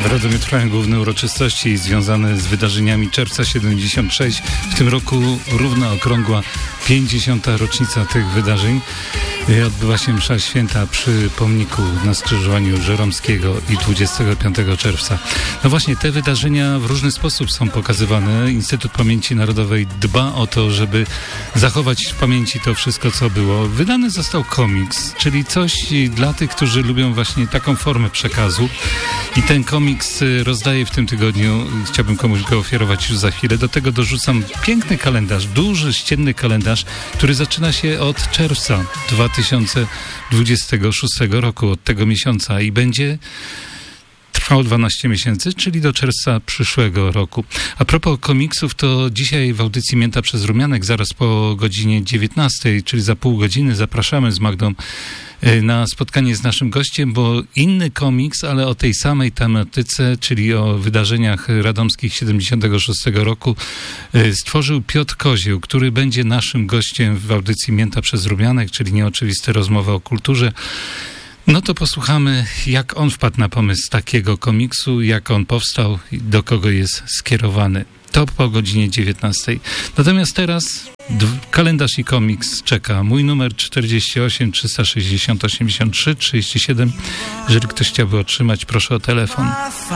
W Radomiu trwają główne uroczystości związane z wydarzeniami czerwca 76. W tym roku równa okrągła 50. rocznica tych wydarzeń. Odbywa się msza święta przy pomniku na skrzyżowaniu Żeromskiego i 25 czerwca. No właśnie, te wydarzenia w różny sposób są pokazywane. Instytut Pamięci Narodowej dba o to, żeby zachować w pamięci to wszystko, co było. Wydany został komiks, czyli coś dla tych, którzy lubią właśnie taką formę przekazu. I ten komiks rozdaję w tym tygodniu. Chciałbym komuś go ofiarować już za chwilę. Do tego dorzucam piękny kalendarz, duży, ścienny kalendarz, który zaczyna się od czerwca 2026 roku, od tego miesiąca i będzie trwał 12 miesięcy, czyli do czerwca przyszłego roku. A propos komiksów, to dzisiaj w audycji Mięta przez Rumianek, zaraz po godzinie 19, czyli za pół godziny, zapraszamy z Magdą na spotkanie z naszym gościem, bo inny komiks, ale o tej samej tematyce, czyli o wydarzeniach radomskich 76 roku, stworzył Piotr Kozieł, który będzie naszym gościem w audycji Mięta przez Rumianek, czyli nieoczywiste rozmowy o kulturze. No to posłuchamy, jak on wpadł na pomysł takiego komiksu, jak on powstał i do kogo jest skierowany. To po godzinie 19. Natomiast teraz kalendarz i komiks czeka. Mój numer 48 360 83 37. Jeżeli ktoś chciałby otrzymać, proszę o telefon.